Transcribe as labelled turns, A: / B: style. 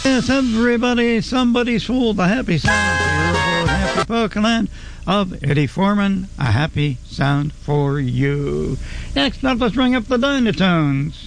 A: Yes, everybody, somebody's fool. The happy sound for your happy Pokemon of Eddie Foreman. A happy sound for you. Next up, let's bring up the Dynatones.